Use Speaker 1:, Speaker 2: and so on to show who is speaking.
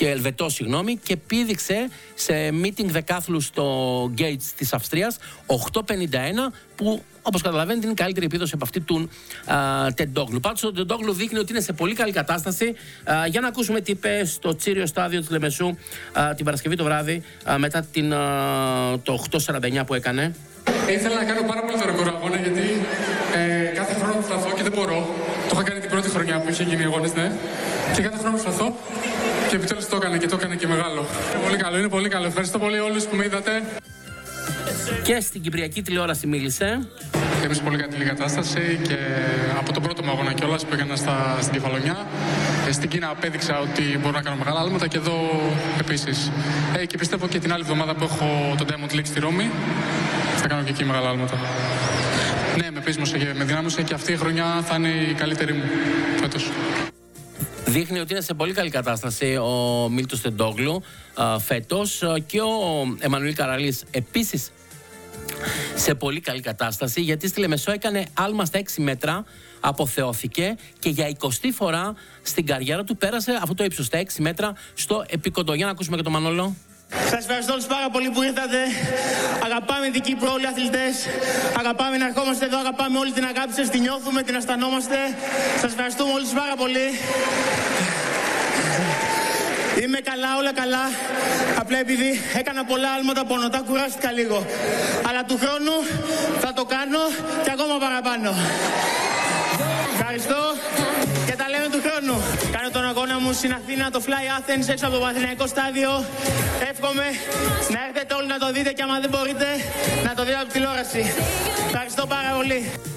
Speaker 1: και Ελβετός, συγγνώμη, και πήδηξε σε meeting δεκάθλου στο Gates της Αυστρίας 8.51, που όπως καταλαβαίνετε είναι η καλύτερη επίδοση από αυτή του Τεντόγλου. Πάντως ο Τεντόγλου δείχνει ότι είναι σε πολύ καλή κατάσταση. Για να ακούσουμε τι είπε στο Τσίριο Στάδιο της Λεμεσού την Παρασκευή το βράδυ, μετά το 8.49 που έκανε.
Speaker 2: Ήθελα να κάνω πάρα πολύ το ρεκόρ αγώνα, γιατί κάθε χρόνο προσπαθώ και δεν μπορώ. Το είχα κάνει την πρώτη χρονιά που είχε γίνει αγώνες, ναι. Και κάθε χρόνο προσπαθώ και επιτέλους το έκανε και μεγάλο. Είναι πολύ καλό. Ευχαριστώ πολύ όλους που με είδατε.
Speaker 1: Και στην Κυπριακή τηλεόραση μίλησε.
Speaker 2: Είμαι σε πολύ καλή κατάσταση και από τον πρώτο μου αγώνα κιόλας που έκανα στην Κεφαλονιά. Στην Κίνα απέδειξα ότι μπορώ να κάνω μεγάλα άλματα και εδώ επίσης. Και πιστεύω και την άλλη εβδομάδα που έχω τον Diamond League στη Ρώμη θα κάνω και εκεί μεγάλα άλματα. Ναι, με πείσμωσε και με δυνάμωσε και αυτή η χρονιά θα είναι η καλύτερη μου φέτος.
Speaker 1: Δείχνει ότι είναι σε πολύ καλή κατάσταση ο Μίλτος Τεντόγλου φέτος, και ο Εμμανουήλ Καραλής επίσης σε πολύ καλή κατάσταση, γιατί στη Λεμεσό έκανε άλμα στα 6 μέτρα, αποθεώθηκε και για 20η φορά στην καριέρα του πέρασε αυτό το ύψος, στα 6 μέτρα στο επικοντό. Για να ακούσουμε και τον Μανώλο.
Speaker 3: Σας ευχαριστώ όλους πάρα πολύ που ήρθατε. Αγαπάμε την Κύπρο όλοι οι αθλητές. Αγαπάμε να ερχόμαστε εδώ, αγαπάμε όλη την αγάπη σας, την νιώθουμε, την αισθανόμαστε. Σας ευχαριστούμε όλους πάρα πολύ. Είμαι καλά, όλα καλά. Απλά επειδή έκανα πολλά άλματα πονοτά, κουράστηκα λίγο. Αλλά του χρόνου θα το κάνω και ακόμα παραπάνω. Ευχαριστώ και τα λέμε του χρόνου. Κάνω τον αγώνα μου στην Αθήνα, το Fly Athens, έξω από το Παναθηναϊκό στάδιο. Εύχομαι να έρθετε όλοι να το δείτε και άμα δεν μπορείτε να το δείτε από τηλεόραση. Ευχαριστώ πάρα πολύ.